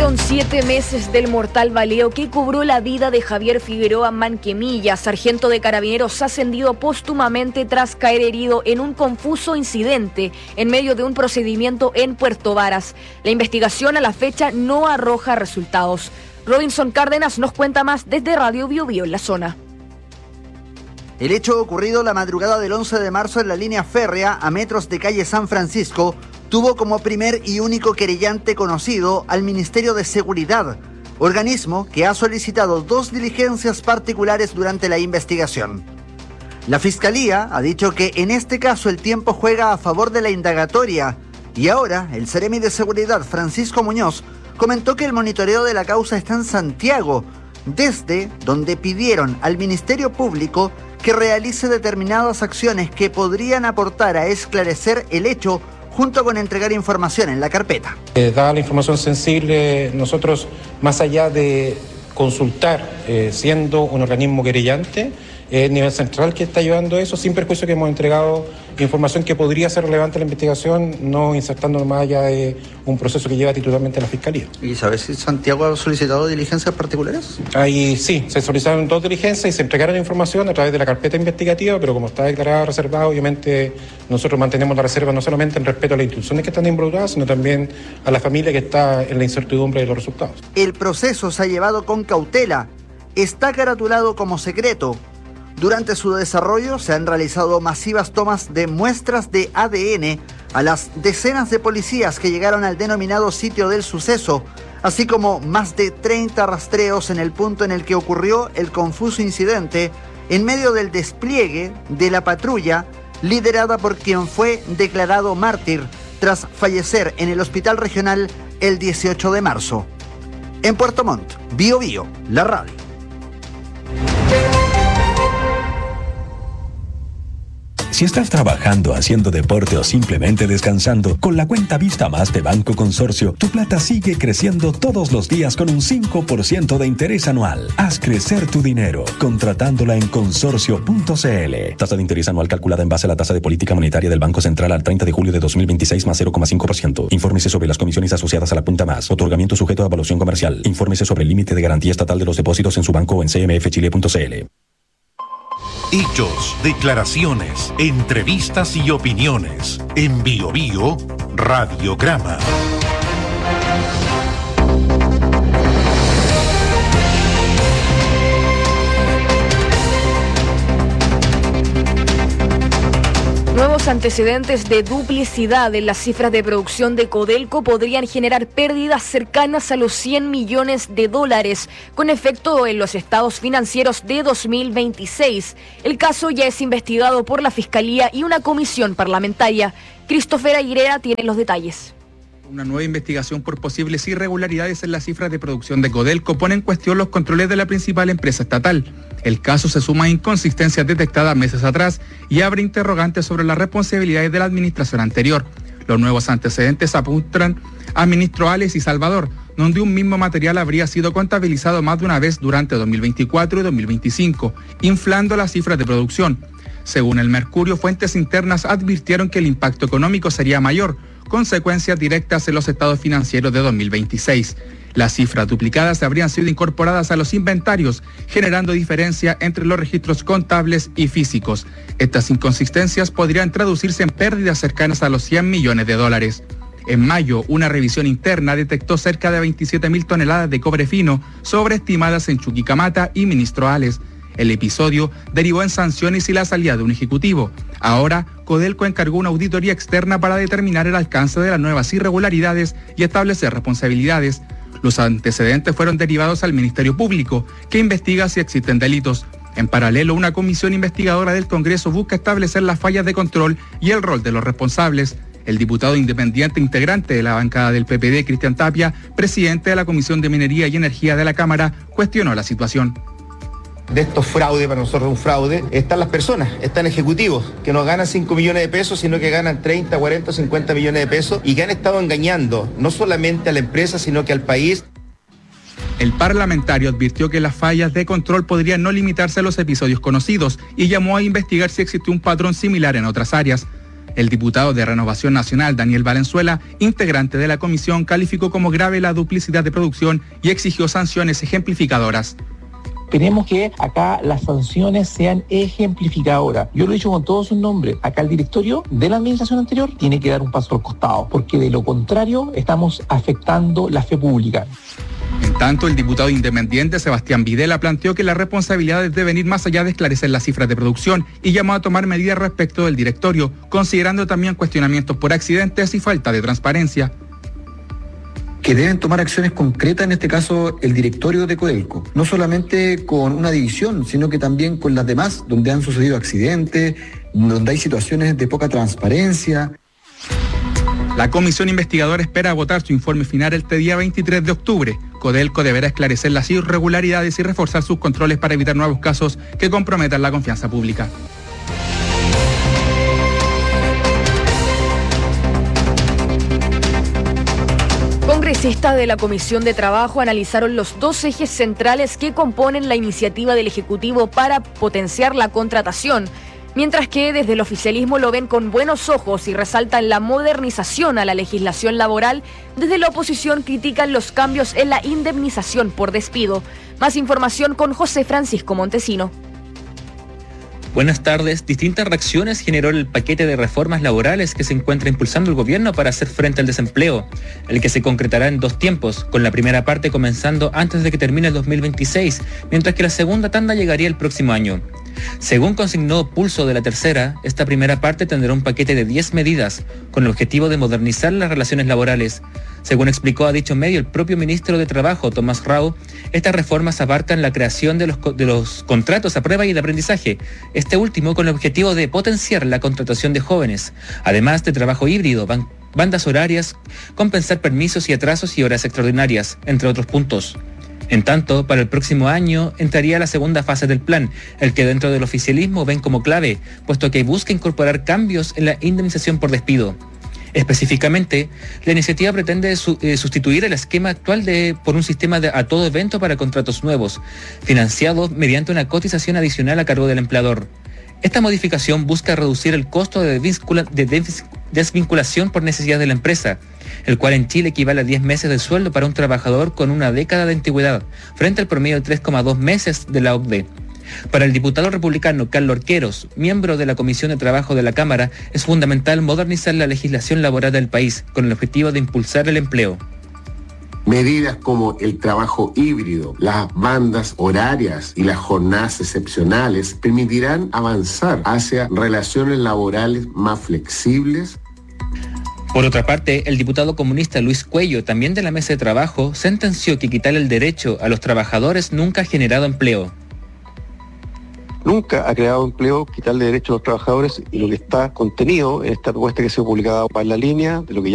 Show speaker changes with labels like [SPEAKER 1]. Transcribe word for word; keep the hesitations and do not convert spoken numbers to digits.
[SPEAKER 1] Fueron siete meses del mortal baleo que cobró la vida de Javier Figueroa Manquemilla, sargento de carabineros ascendido póstumamente tras caer herido en un confuso incidente en medio de un procedimiento en Puerto Varas. La investigación a la fecha no arroja resultados. Robinson Cárdenas nos cuenta más desde Radio Bio Bio en la zona.
[SPEAKER 2] El hecho ocurrido la madrugada del once de marzo en la línea férrea a metros de calle San Francisco tuvo como primer y único querellante conocido al Ministerio de Seguridad, organismo que ha solicitado dos diligencias particulares durante la investigación. La Fiscalía ha dicho que en este caso el tiempo juega a favor de la indagatoria y ahora el Seremi de Seguridad, Francisco Muñoz, comentó que el monitoreo de la causa está en Santiago, desde donde pidieron al Ministerio Público que realice determinadas acciones que podrían aportar a esclarecer el hecho junto con entregar información en la carpeta.
[SPEAKER 3] Eh, dada la información sensible, nosotros, más allá de consultar, eh, siendo un organismo querellante, es el nivel central que está llevando eso, sin perjuicio que hemos entregado información que podría ser relevante a la investigación, no insertando más allá de un proceso que lleva titularmente a la Fiscalía.
[SPEAKER 2] ¿Y sabes si Santiago ha solicitado diligencias particulares?
[SPEAKER 3] Ahí sí, se solicitaron dos diligencias y se entregaron información a través de la carpeta investigativa, pero como está declarada reservada, obviamente nosotros mantenemos la reserva no solamente en respeto a las instituciones que están involucradas, sino también a la familia que está en la incertidumbre de los resultados.
[SPEAKER 2] El proceso se ha llevado con cautela, está caratulado como secreto. Durante su desarrollo se han realizado masivas tomas de muestras de A D N a las decenas de policías que llegaron al denominado sitio del suceso, así como más de treinta rastreos en el punto en el que ocurrió el confuso incidente, en medio del despliegue de la patrulla liderada por quien fue declarado mártir tras fallecer en el hospital regional el dieciocho de marzo. En Puerto Montt, Bio Bio, la radio.
[SPEAKER 4] Si estás trabajando, haciendo deporte o simplemente descansando, con la cuenta Vista Más de Banco Consorcio, tu plata sigue creciendo todos los días con un cinco por ciento de interés anual. Haz crecer tu dinero, contratándola en consorcio punto c l. Tasa de interés anual calculada en base a la tasa de política monetaria del Banco Central al treinta de julio de dos mil veintiséis más cero coma cinco por ciento. Infórmese sobre las comisiones asociadas a la cuenta Más. Otorgamiento sujeto a evaluación comercial. Infórmese sobre el límite de garantía estatal de los depósitos en su banco o en c m f chile punto c l.
[SPEAKER 5] Hechos, declaraciones, entrevistas y opiniones. En Bio Bio, Radiograma.
[SPEAKER 1] Nuevos antecedentes de duplicidad en las cifras de producción de Codelco podrían generar pérdidas cercanas a los cien millones de dólares, con efecto en los estados financieros de dos mil veintiséis. El caso ya es investigado por la Fiscalía y una comisión parlamentaria. Christopher Aguilera tiene los detalles.
[SPEAKER 6] Una nueva investigación por posibles irregularidades en las cifras de producción de Codelco pone en cuestión los controles de la principal empresa estatal. El caso se suma a inconsistencias detectadas meses atrás y abre interrogantes sobre las responsabilidades de la administración anterior. Los nuevos antecedentes apuntan a ministro Ales y Salvador, donde un mismo material habría sido contabilizado más de una vez durante dos mil veinticuatro y dos mil veinticinco, inflando las cifras de producción. Según el Mercurio, fuentes internas advirtieron que el impacto económico sería mayor, consecuencias directas en los estados financieros de dos mil veintiséis. Las cifras duplicadas habrían sido incorporadas a los inventarios, generando diferencia entre los registros contables y físicos. Estas inconsistencias podrían traducirse en pérdidas cercanas a los cien millones de dólares. En mayo, una revisión interna detectó cerca de veintisiete mil toneladas de cobre fino, sobreestimadas en Chuquicamata y Ministro Ales. El episodio derivó en sanciones y la salida de un ejecutivo. Ahora, Codelco encargó una auditoría externa para determinar el alcance de las nuevas irregularidades y establecer responsabilidades. Los antecedentes fueron derivados al Ministerio Público, que investiga si existen delitos. En paralelo, una comisión investigadora del Congreso busca establecer las fallas de control y el rol de los responsables. El diputado independiente integrante de la bancada del P P D, Cristian Tapia, presidente de la Comisión de Minería y Energía de la Cámara, cuestionó la situación.
[SPEAKER 7] De estos fraudes, para nosotros un fraude, están las personas, están ejecutivos, que no ganan cinco millones de pesos, sino que ganan treinta, cuarenta, cincuenta millones de pesos y que han estado engañando no solamente a la empresa, sino que al país.
[SPEAKER 6] El parlamentario advirtió que las fallas de control podrían no limitarse a los episodios conocidos y llamó a investigar si existe un patrón similar en otras áreas. El diputado de Renovación Nacional, Daniel Valenzuela, integrante de la comisión, calificó como grave la duplicidad de producción y exigió sanciones ejemplificadoras.
[SPEAKER 8] Esperemos que acá las sanciones sean ejemplificadoras. Yo lo he dicho con todos sus nombres. Acá el directorio de la administración anterior tiene que dar un paso al costado, porque de lo contrario estamos afectando la fe pública.
[SPEAKER 6] En tanto, el diputado independiente Sebastián Videla planteó que las responsabilidades deben ir más allá de esclarecer las cifras de producción y llamó a tomar medidas respecto del directorio, considerando también cuestionamientos por accidentes y falta de transparencia.
[SPEAKER 9] Que deben tomar acciones concretas, en este caso el directorio de Codelco, no solamente con una división, sino que también con las demás, donde han sucedido accidentes, donde hay situaciones de poca transparencia.
[SPEAKER 6] La comisión investigadora espera votar su informe final este día veintitrés de octubre. Codelco deberá esclarecer las irregularidades y reforzar sus controles para evitar nuevos casos que comprometan la confianza pública.
[SPEAKER 1] Congresistas de la Comisión de Trabajo analizaron los dos ejes centrales que componen la iniciativa del Ejecutivo para potenciar la contratación, mientras que desde el oficialismo lo ven con buenos ojos y resaltan la modernización a la legislación laboral. Desde la oposición critican los cambios en la indemnización por despido. Más información con José Francisco Montesino.
[SPEAKER 10] Buenas tardes. Distintas reacciones generó el paquete de reformas laborales que se encuentra impulsando el gobierno para hacer frente al desempleo, el que se concretará en dos tiempos, con la primera parte comenzando antes de que termine el dos mil veintiséis, mientras que la segunda tanda llegaría el próximo año. Según consignó Pulso de la Tercera, esta primera parte tendrá un paquete de diez medidas, con el objetivo de modernizar las relaciones laborales. Según explicó a dicho medio el propio ministro de Trabajo, Tomás Rao, estas reformas abarcan la creación de los, de los contratos a prueba y de aprendizaje, este último con el objetivo de potenciar la contratación de jóvenes, además de trabajo híbrido, ban- bandas horarias, compensar permisos y atrasos y horas extraordinarias, entre otros puntos. En tanto, para el próximo año entraría la segunda fase del plan, el que dentro del oficialismo ven como clave, puesto que busca incorporar cambios en la indemnización por despido. Específicamente, la iniciativa pretende su, eh, sustituir el esquema actual de, por un sistema de a todo evento para contratos nuevos, financiados mediante una cotización adicional a cargo del empleador. Esta modificación busca reducir el costo de, desvincula, de des, desvinculación por necesidad de la empresa, el cual en Chile equivale a diez meses de sueldo para un trabajador con una década de antigüedad, frente al promedio de tres coma dos meses de la O C D E. Para el diputado republicano Carlos Arqueros, miembro de la Comisión de Trabajo de la Cámara, es fundamental modernizar la legislación laboral del país con el objetivo de impulsar el empleo.
[SPEAKER 11] Medidas como el trabajo híbrido, las bandas horarias y las jornadas excepcionales permitirán avanzar hacia relaciones laborales más flexibles.
[SPEAKER 10] Por otra parte, el diputado comunista Luis Cuello, también de la Mesa de Trabajo, sentenció que quitar el derecho a los trabajadores nunca ha generado empleo.
[SPEAKER 12] Nunca ha creado empleo, quitarle derecho a los trabajadores, y lo que está contenido en esta propuesta que se ha publicado para la línea de lo que ya